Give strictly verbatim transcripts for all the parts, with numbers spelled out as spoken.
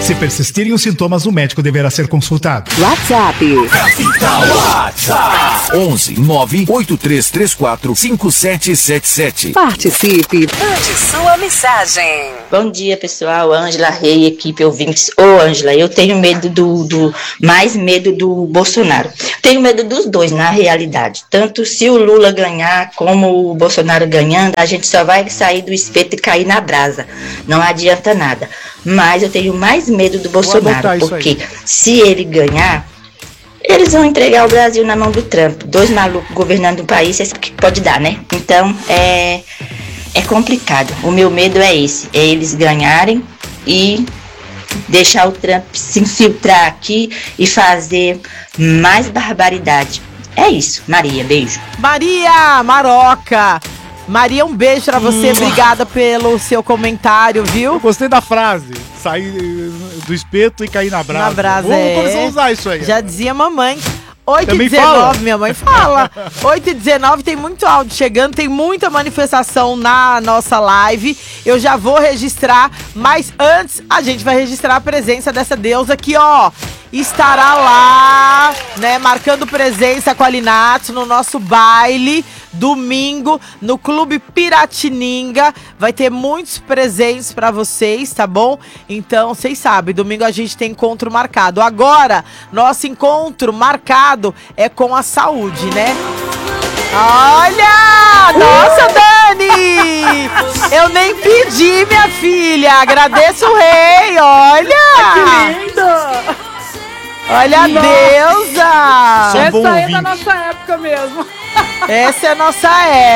Se persistirem os sintomas, o médico deverá ser consultado. WhatsApp. WhatsApp. onze nove oito três três quatro cinco sete sete sete. Participe. Mande sua mensagem. Bom dia, pessoal. Ângela Rei, equipe ouvintes. Ô, Ângela, eu tenho medo do, do... mais medo do Bolsonaro. Tenho medo dos dois, na realidade. Tanto se o Lula ganhar, como o Bolsonaro ganhando, a gente só vai sair do espeto e cair na brasa. Não adianta nada. Mas eu tenho mais medo do Bolsonaro, porque se ele ganhar, eles vão entregar o Brasil na mão do Trump. Dois malucos governando o país, é isso que pode dar, né? Então, é, é complicado. O meu medo é esse, é eles ganharem e deixar o Trump se infiltrar aqui e fazer mais barbaridade. É isso, Maria, beijo. Maria Maroca. Maria, um beijo pra você, hum. Obrigada pelo seu comentário, viu? Eu gostei da frase, sair do espeto e cair na brasa. Na brasa, Vamos é. começar a usar isso aí. Já dizia mamãe. oito Também e dezenove, fala? minha mãe fala. oito e dezenove, tem muito áudio chegando, tem muita manifestação na nossa live. Eu já vou registrar, mas antes a gente vai registrar a presença dessa deusa aqui, ó. Estará lá, né, marcando presença com a Alinatos no nosso baile, domingo, no Clube Piratininga. Vai ter muitos presentes pra vocês, tá bom? Então, vocês sabem, domingo a gente tem encontro marcado. Agora, nosso encontro marcado é com a saúde, né? Olha! Nossa, Dani! Eu nem pedi, minha filha. Agradeço o rei, olha! Que lindo! Olha a deusa! Essa aí é da nossa época mesmo. Essa é a nossa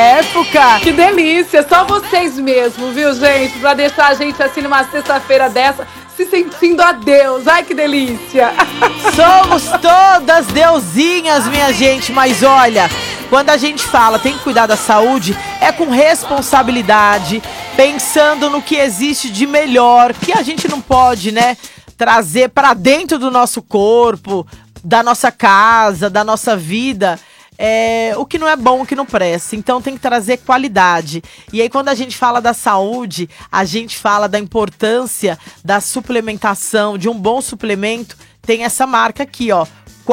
época. Que delícia, só vocês mesmo, viu, gente? Pra deixar a gente assim numa sexta-feira dessa, se sentindo a Deus. Ai, que delícia. Somos todas deusinhas, minha gente. Mas olha, quando a gente fala tem que cuidar da saúde, é com responsabilidade, pensando no que existe de melhor, que a gente não pode, né, trazer pra dentro do nosso corpo, da nossa casa, da nossa vida, é, o que não é bom, o que não presta. Então tem que trazer qualidade. E aí quando a gente fala da saúde, a gente fala da importância da suplementação, de um bom suplemento. Tem essa marca aqui, ó,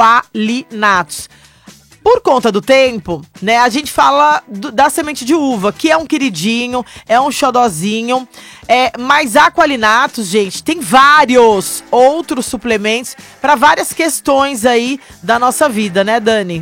Qualinatos. Por conta do tempo, né, a gente fala do, da semente de uva, que é um queridinho, é um xodozinho, é, mas a Qualinatos, gente, tem vários outros suplementos para várias questões aí da nossa vida, né, Dani?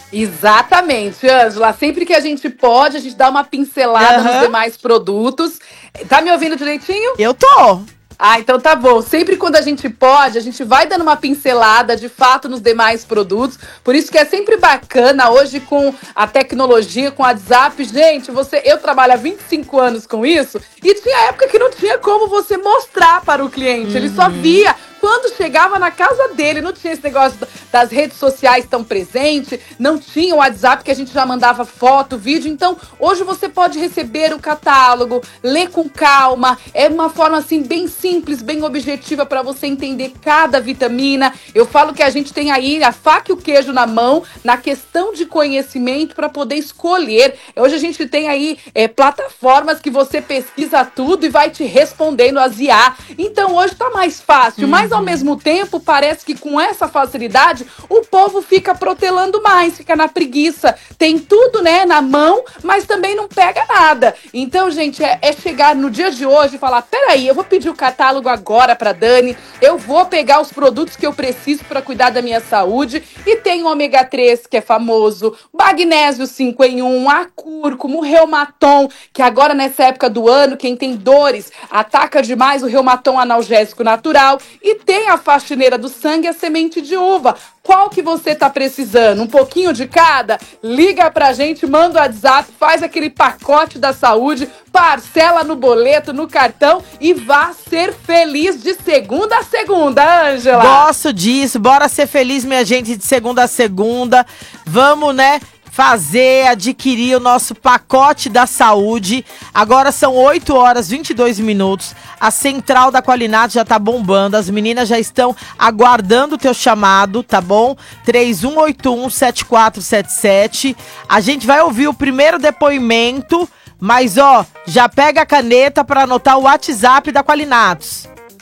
Exatamente, Ângela. Sempre que a gente pode, a gente dá uma pincelada uhum. nos demais produtos. Tá me ouvindo direitinho? Eu tô. Ah, então tá bom. Sempre quando a gente pode, a gente vai dando uma pincelada, de fato, nos demais produtos. Por isso que é sempre bacana, hoje com a tecnologia, com o WhatsApp. Gente, você, eu trabalho há vinte e cinco anos com isso e tinha época que não tinha como você mostrar para o cliente. Uhum. Ele só via quando chegava na casa dele. Não tinha esse negócio das redes sociais tão presente, não tinha o WhatsApp que a gente já mandava foto, vídeo. Então, hoje você pode receber o catálogo, ler com calma. É uma forma, assim, bem simples, bem objetiva para você entender cada vitamina. Eu falo que a gente tem aí a faca e o queijo na mão, na questão de conhecimento para poder escolher. Hoje a gente tem aí é, plataformas que você pesquisa tudo e vai te respondendo as I A. Então, hoje tá mais fácil, uhum. mas ao mesmo tempo, parece que com essa facilidade, o povo fica protelando mais, fica na preguiça. Tem tudo, né, na mão, mas também não pega nada. Então, gente, é, é chegar no dia de hoje e falar, peraí, eu vou pedir o catálogo agora pra Dani, eu vou pegar os produtos que eu preciso para cuidar da minha saúde, e tem o ômega três, que é famoso, magnésio cinco em um, a cúrcuma, o reumatom, que agora nessa época do ano, quem tem dores, ataca demais o reumatom analgésico natural, e tem a faxineira do sangue, a semente de uva. Qual que você tá precisando? Um pouquinho de cada? Liga pra gente, manda o WhatsApp, faz aquele pacote da saúde, parcela no boleto, no cartão e vá ser feliz de segunda a segunda, Ângela. Gosto disso, bora ser feliz, minha gente, de segunda a segunda. Vamos, né, fazer, adquirir o nosso pacote da saúde. Agora são oito horas e vinte e dois minutos. A central da Qualinatos já tá bombando. As meninas já estão aguardando o teu chamado, tá bom? três um oito um, sete quatro sete sete. A gente vai ouvir o primeiro depoimento, mas ó, já pega a caneta para anotar o WhatsApp da Qualinatos.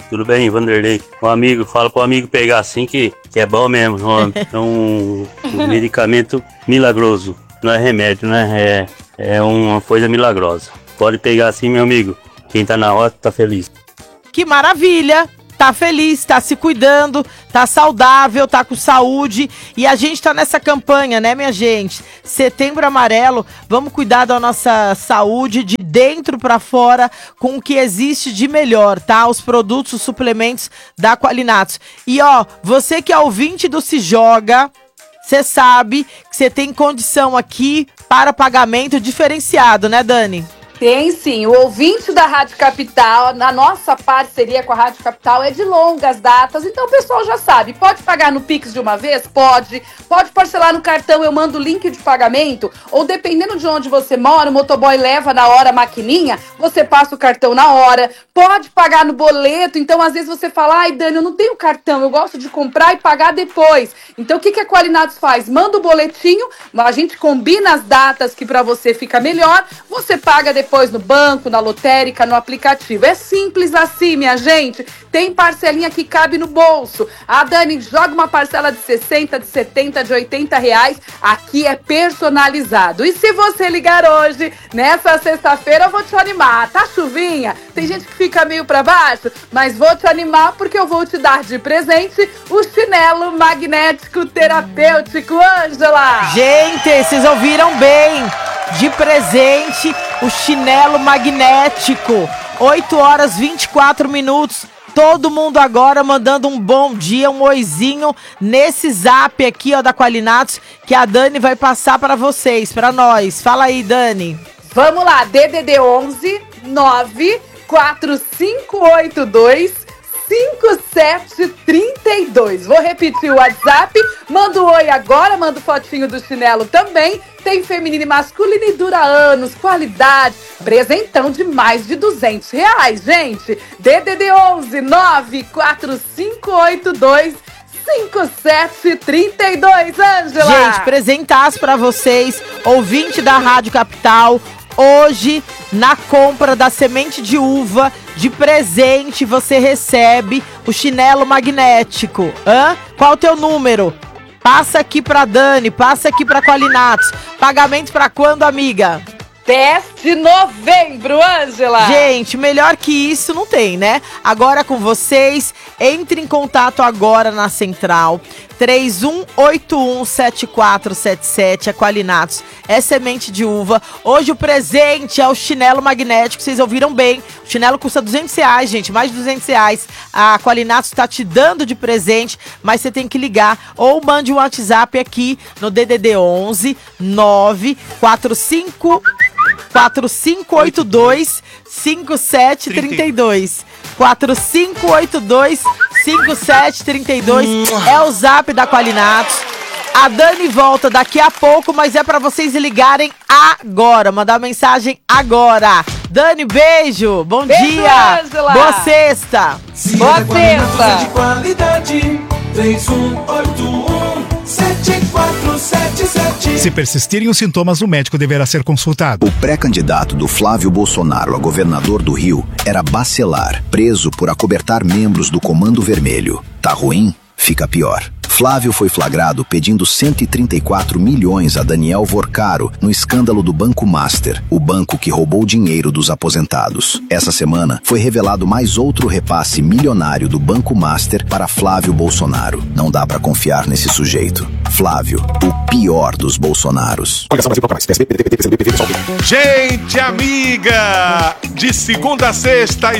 Tudo bem, Vanderlei? Um amigo, fala pro amigo pegar assim que, que é bom mesmo. É um, um medicamento milagroso. Não é remédio, né? É, é uma coisa milagrosa. Pode pegar assim, meu amigo. Quem tá na rota tá feliz. Que maravilha! Tá feliz, tá se cuidando, tá saudável, tá com saúde. E a gente tá nessa campanha, né, minha gente? Setembro Amarelo, vamos cuidar da nossa saúde de dentro pra fora com o que existe de melhor, tá? Os produtos, os suplementos da Qualinatos. E ó, você que é ouvinte do Se Joga, você sabe que você tem condição aqui para pagamento diferenciado, né, Dani? Tem sim, o ouvinte da Rádio Capital, na nossa parceria com a Rádio Capital é de longas datas, então o pessoal já sabe, pode pagar no Pix de uma vez? Pode, pode parcelar no cartão, eu mando o link de pagamento, ou dependendo de onde você mora, o motoboy leva na hora a maquininha, você passa o cartão na hora, pode pagar no boleto, então às vezes você fala, ai Dani, eu não tenho cartão, eu gosto de comprar e pagar depois, então o que, que a Qualinatos faz? Manda o boletinho, a gente combina as datas que pra você fica melhor, você paga depois Depois no banco, na lotérica, no aplicativo. É simples assim, minha gente. Tem parcelinha que cabe no bolso. A Dani joga uma parcela de sessenta, de setenta, de oitenta reais. Aqui é personalizado. E se você ligar hoje, nessa sexta-feira, eu vou te animar. Tá chuvinha? Tem gente que fica meio pra baixo, mas vou te animar porque eu vou te dar de presente o chinelo magnético terapêutico, Ângela. Gente, vocês ouviram bem. De presente, o chinelo magnético. oito horas e vinte e quatro minutos. Todo mundo agora mandando um bom dia, um oizinho nesse zap aqui, ó, da Qualinatos, que a Dani vai passar para vocês, para nós. Fala aí, Dani. Vamos lá, D D D onze nove quatro cinco oito dois cinco sete três dois. Vou repetir o WhatsApp. Manda um oi agora, manda fotinho do chinelo também. Tem feminino e masculino e dura anos, qualidade. Presentão de mais de duzentos reais, gente. D D D onze nove quatro cinco oito dois cinco sete três dois, Ângela. Gente, presentaço pra vocês, ouvinte da Rádio Capital. Hoje, na compra da semente de uva, de presente, você recebe o chinelo magnético. Hã? Qual o teu número? Passa aqui pra Dani, passa aqui pra Qualinatos. Pagamento pra quando, amiga? dez de novembro, Ângela. Gente, melhor que isso não tem, né? Agora com vocês, entre em contato agora na central. três um oito um sete quatro sete sete, é Qualinatos, é semente de uva. Hoje o presente é o chinelo magnético, vocês ouviram bem. O chinelo custa duzentos reais, gente, mais de duzentos reais. A Qualinatos está te dando de presente, mas você tem que ligar ou mande um WhatsApp aqui no D D D onze nove quatro cinco quatro cinco oito dois cinco sete três dois. quatro cinco oito dois cinco sete três dois é o zap da Qualinatos. A Dani volta daqui a pouco, mas é pra vocês ligarem agora, mandar mensagem agora. Dani, beijo, bom beijo, dia, Ângela. Boa sexta. Boa sexta. De qualidade, três um oito um sete quatro sete sete. Se persistirem os sintomas, o médico deverá ser consultado. O pré-candidato do Flávio Bolsonaro a governador do Rio era Bacelar, preso por acobertar membros do Comando Vermelho. Tá ruim? Fica pior. Flávio foi flagrado pedindo cento e trinta e quatro milhões a Daniel Vorcaro no escândalo do Banco Master, o banco que roubou dinheiro dos aposentados. Essa semana foi revelado mais outro repasse milionário do Banco Master para Flávio Bolsonaro. Não dá pra confiar nesse sujeito. Flávio, o pior dos Bolsonaros. Gente amiga, de segunda a sexta